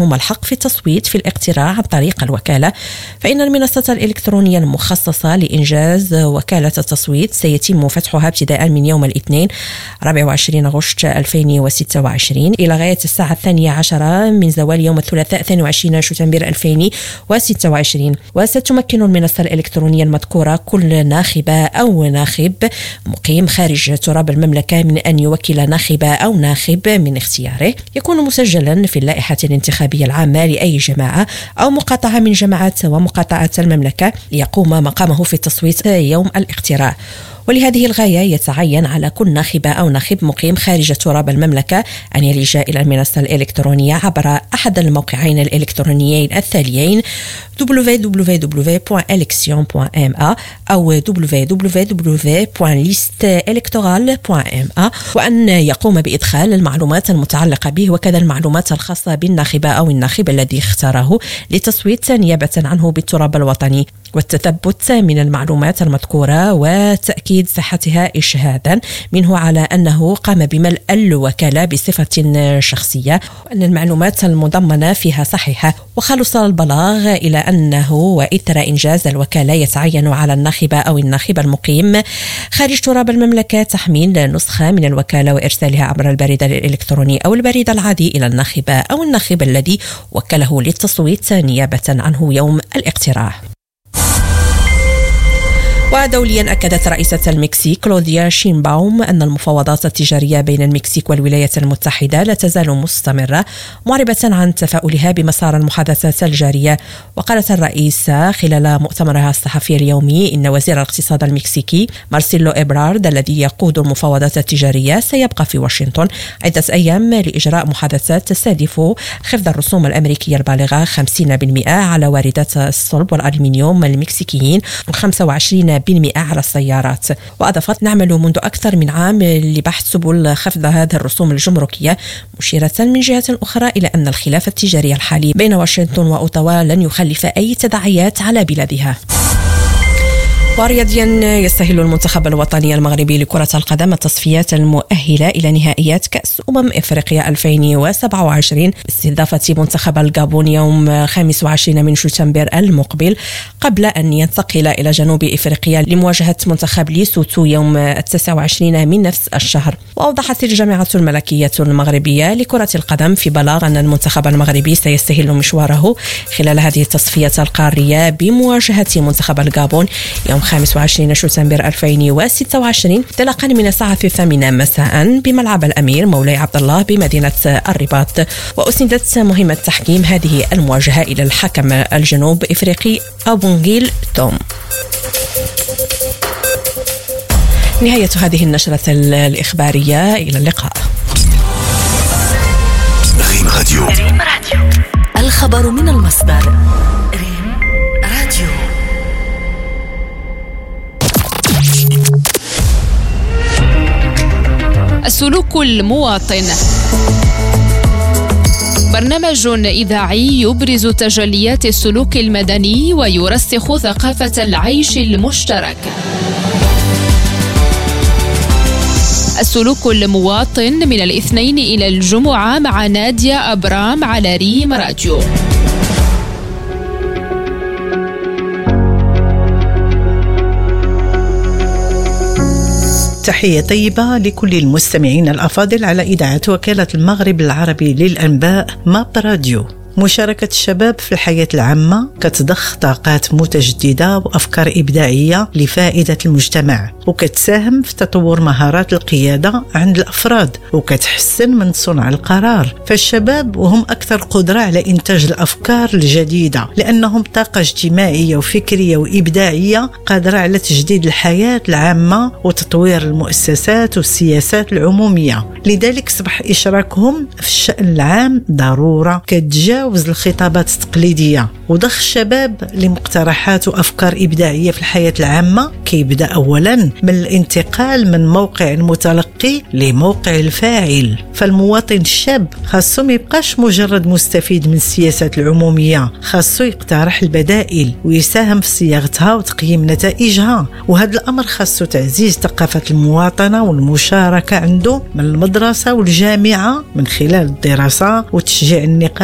لهم الحق في التصويت في الاقتراع عن طريق الوكالة، فإن المنصة الإلكترونية المخصصة لإنجاز وكالة التصويت سيتم فتحها ابتداء من يوم الاثنين 24 أغسطس 2026 إلى غاية الساعة 12 من زوال يوم الثلاثاء 22 شتنبر 2026. وستمكن المنصة الإلكترونية المذكورة كل ناخبة أو ناخب مقيم خارج تراب المملكة من أن يوكل ناخبة أو ناخب من اختياره يكون مسجلا في اللائحة الانتخابية العامة لأي جماعة أو مقاطعة من جماعات ومقاطعات المملكة ليقوم مقامه في التصويت يوم الاقتراع. ولهذه الغاية يتعين على كل ناخبة أو ناخب مقيم خارج تراب المملكة أن يلجأ إلى المنصة الإلكترونية عبر أحد الموقعين الإلكترونيين التاليين www.election.ma أو www.listeelectorale.ma، وأن يقوم بإدخال المعلومات المتعلقة به وكذا المعلومات الخاصة بالناخبة أو الناخب الذي اختاره لتصويت نيابة عنه بالتراب الوطني، والتثبت من المعلومات المذكورة وتأكيد صحتها إشهادا منه على أنه قام بملء الوكالة بصفة شخصية وأن المعلومات المضمنة فيها صحيحة. وخلص البلاغ إلى أنه وإثر إنجاز الوكالة يتعين على الناخبة أو الناخب المقيم خارج تراب المملكة تحميل نسخة من الوكالة وإرسالها عبر البريد الإلكتروني أو البريد العادي إلى الناخبة أو الناخب الذي وكله للتصويت نيابة عنه يوم الاقتراع. ودوليا أكدت رئيسة المكسيك كلوديا شينباوم أن المفاوضات التجارية بين المكسيك والولايات المتحدة لا تزال مستمرة، معربة عن تفاؤلها بمسار المحادثات الجارية. وقالت الرئيسة خلال مؤتمرها الصحفي اليومي إن وزير الاقتصاد المكسيكي مارسيلو إبرارد الذي يقود المفاوضات التجارية سيبقى في واشنطن عدة أيام لإجراء محادثات تستهدف خفض الرسوم الأمريكية البالغة 50% على واردات الصلب والألمنيوم المكسيكيين و25% على السيارات. وأضافت: نعمل منذ أكثر من عام لبحث سبل خفض هذه الرسوم الجمركية، مشيرة من جهة أخرى إلى أن الخلاف التجاري الحالي بين واشنطن وأوتاوا لن يخلف أي تداعيات على بلادها. ورياضيا يستهل المنتخب الوطني المغربي لكرة القدم التصفيات المؤهلة إلى نهائيات كأس إفريقيا 2027 باستضافة منتخب الغابون يوم 25 من شتنبر المقبل، قبل أن ينتقل إلى جنوب إفريقيا لمواجهة منتخب ليسوتو يوم 29 من نفس الشهر. وأوضحت الجامعة الملكية المغربية لكرة القدم في بلاغ أن المنتخب المغربي سيستهل مشواره خلال هذه التصفيات القارية بمواجهة منتخب الغابون يوم 25 شتنبر 2026 انطلاقا من الساعة 8 مساء بملعب الأمير مولاي عبد الله بمدينة الرباط. وأسندت مهمة تحكيم هذه المواجهة إلى الحكم الجنوب إفريقي أبونغيل توم. نهاية هذه النشرة الإخبارية، إلى اللقاء. ريم راديو، الخبر من المصدر. ريم راديو. السلوك المواطن، برنامج إذاعي يبرز تجليات السلوك المدني ويرسخ ثقافة العيش المشترك. السلوك المواطن من الاثنين إلى الجمعة مع نادية أبرام على ريم راديو. تحية طيبة لكل المستمعين الأفاضل على إذاعة وكالة المغرب العربي للأنباء ماب راديو. مشاركة الشباب في الحياة العامة كتضخ طاقات متجددة وأفكار إبداعية لفائدة المجتمع، وكتساهم في تطور مهارات القيادة عند الأفراد، وكتحسن من صنع القرار. فالشباب وهم أكثر قدرة على إنتاج الأفكار الجديدة، لأنهم طاقة اجتماعية وفكرية وإبداعية قادرة على تجديد الحياة العامة وتطوير المؤسسات والسياسات العمومية. لذلك صبح إشراكهم في الشأن العام ضرورة كتجاوز الخطابات التقليدية. وضخ الشباب لمقترحات وأفكار إبداعية في الحياة العامة كيبدأ أولا من الانتقال من موقع المتلقي لموقع الفاعل. فالمواطن الشاب خاصو ميبقاش مجرد مستفيد من السياسات العمومية، خاصو يقترح البدائل ويساهم في صياغتها وتقييم نتائجها. وهذا الأمر خاصو تعزيز ثقافة المواطنة والمشاركة عنده من المدرسة والجامعة من خلال الدراسة وتشجيع النقاش المسؤول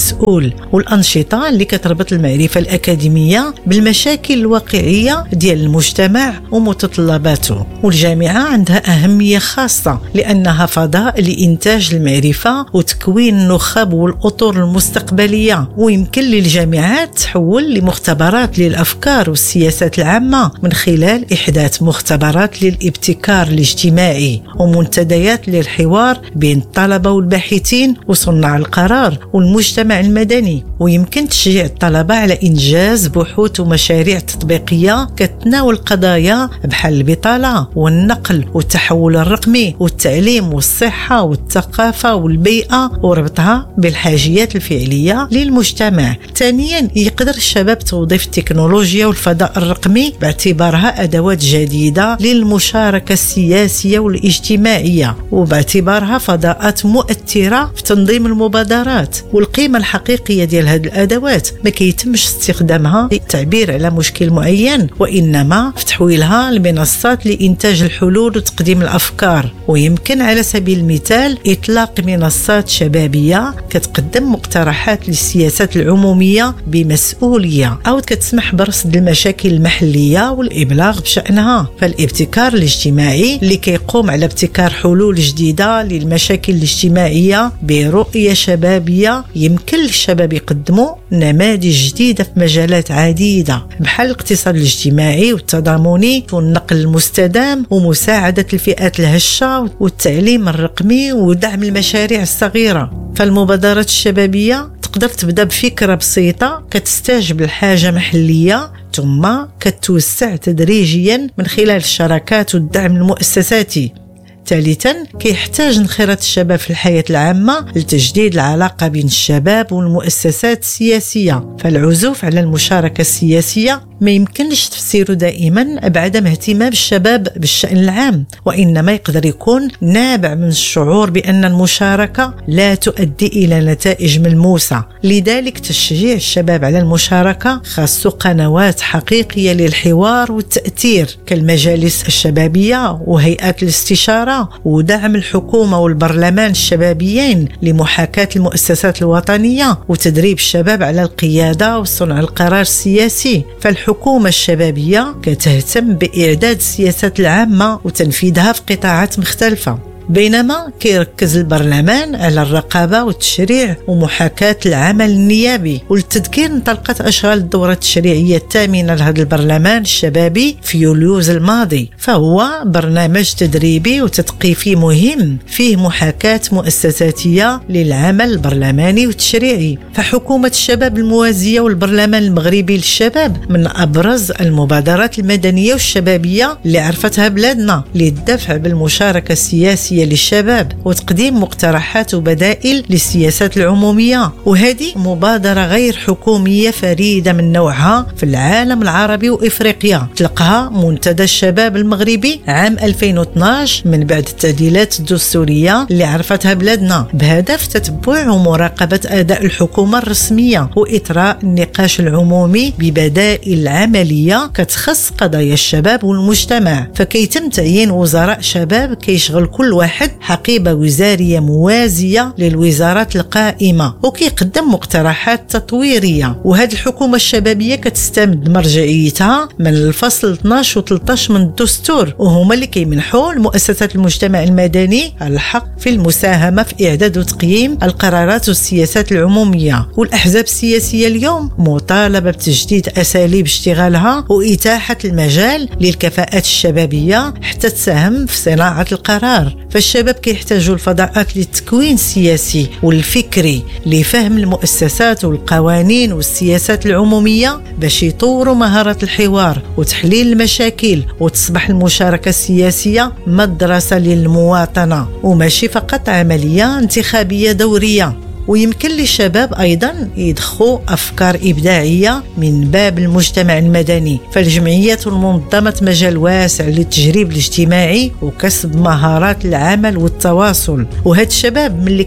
المسؤول، والأنشطة اللي كتربط المعرفة الأكاديمية بالمشاكل الواقعية ديال المجتمع ومتطلباته. والجامعة عندها أهمية خاصة لأنها فضاء لإنتاج المعرفة وتكوين النخب والأطر المستقبلية، ويمكن للجامعات تحول لمختبرات للأفكار والسياسات العامة من خلال إحداث مختبرات للابتكار الاجتماعي ومنتديات للحوار بين الطلبة والباحثين وصناع القرار والمجتمع المدني. ويمكن تشجيع الطلبة على إنجاز بحوث ومشاريع تطبيقية كتناول قضايا بحال البطالة والنقل والتحول الرقمي والتعليم والصحة والثقافة والبيئة وربطها بالحاجيات الفعلية للمجتمع. ثانيا، يقدر الشباب توظيف التكنولوجيا والفضاء الرقمي باعتبارها أدوات جديدة للمشاركة السياسية والاجتماعية، وباعتبارها فضاءات مؤثرة في تنظيم المبادرات. والقيمة الحقيقية ديال هذه الأدوات ما كيتمش استخدامها للتعبير على مشكل معين، وإنما في تحويلها لمنصات لإنتاج الحلول وتقديم الأفكار. ويمكن على سبيل المثال إطلاق منصات شبابية كتقدم مقترحات للسياسات العمومية بمسؤولية، أو كتسمح برصد المشاكل المحلية والإبلاغ بشأنها. فالابتكار الاجتماعي اللي كيقوم على ابتكار حلول جديدة للمشاكل الاجتماعية برؤية شبابية. يمكن للشباب يقدموا نماذج جديدة في مجالات عديدة بحال الاقتصاد الاجتماعي والتضامني والنقل المستدام ومساعدة الفئات الهشة والتعليم الرقمي ودعم المشاريع الصغيرة. فالمبادرات الشبابية تقدر تبدأ بفكرة بسيطة كتستجب لحاجة محلية، ثم كتوسع تدريجيا من خلال الشراكات والدعم المؤسساتي. ثالثا، كيحتاج انخراط الشباب في الحياة العامة لتجديد العلاقة بين الشباب والمؤسسات السياسية. فالعزوف على المشاركة السياسية ما يمكنش تفسيره دائما بعدم اهتمام الشباب بالشأن العام، وإنما يقدر يكون نابع من الشعور بأن المشاركة لا تؤدي إلى نتائج ملموسة. لذلك تشجيع الشباب على المشاركة خاص قنوات حقيقية للحوار والتأثير كالمجالس الشبابية وهيئات الاستشارة، ودعم الحكومة والبرلمان الشبابيين لمحاكاة المؤسسات الوطنية وتدريب الشباب على القيادة وصنع القرار السياسي. فالحكومة الشبابية كتهتم بإعداد السياسات العامة وتنفيذها في قطاعات مختلفة، بينما كيركز البرلمان على الرقابة والتشريع ومحاكاة العمل النيابي. وللتذكير، انطلقت أشغال الدورة التشريعية الثامنة لهذا البرلمان الشبابي في يوليوز الماضي، فهو برنامج تدريبي وتثقيفي مهم فيه محاكاة مؤسساتية للعمل البرلماني والتشريعي. فحكومة الشباب الموازية والبرلمان المغربي للشباب من أبرز المبادرات المدنية والشبابية اللي عرفتها بلادنا للدفع بالمشاركة السياسية للشباب وتقديم مقترحات وبدائل للسياسات العمومية. وهذه مبادرة غير حكومية فريدة من نوعها في العالم العربي وإفريقيا. تلقها منتدى الشباب المغربي عام 2012 من بعد التعديلات الدستورية اللي عرفتها بلادنا، بهدف تتبع ومراقبة أداء الحكومة الرسمية وإطراء النقاش العمومي ببدائل عملية كتخص قضايا الشباب والمجتمع. فكيتم تعيين وزراء شباب كيشغل كل واحد حقيبة وزارية موازية للوزارات القائمة وكيقدم مقترحات تطويرية. وهذه الحكومة الشبابية كتستمد مرجعيتها من الفصل 12 و 13 من الدستور، وهما اللي كيمنحوا لمؤسسات المجتمع المدني الحق في المساهمة في إعداد وتقييم القرارات والسياسات العمومية. والأحزاب السياسية اليوم مطالبة بتجديد أساليب اشتغالها وإتاحة المجال للكفاءات الشبابية حتى تساهم في صناعة القرار. فالشباب كيحتاجوا الفضاءات للتكوين السياسي والفكري لفهم المؤسسات والقوانين والسياسات العمومية باش يطوروا مهارات الحوار وتحليل المشاكل، وتصبح المشاركة السياسية مدرسة للمواطنة وماشي فقط عملية انتخابية دورية. ويمكن للشباب أيضا يدخلوا أفكار إبداعية من باب المجتمع المدني. فالجمعيات والمنظمات مجال واسع للتجريب الاجتماعي وكسب مهارات العمل والتواصل. وهاد الشباب ملي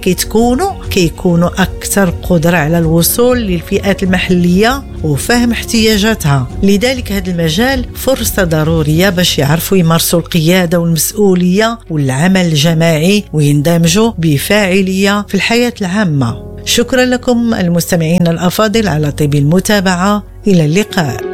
كيكونوا أكثر قدرة على الوصول للفئات المحلية وفهم احتياجاتها. لذلك هذا المجال فرصة ضرورية باش يعرفوا يمارسوا القيادة والمسؤولية والعمل الجماعي ويندمجوا بفاعلية في الحياة العامة. شكرا لكم المستمعين الأفاضل على طيب المتابعة. إلى اللقاء.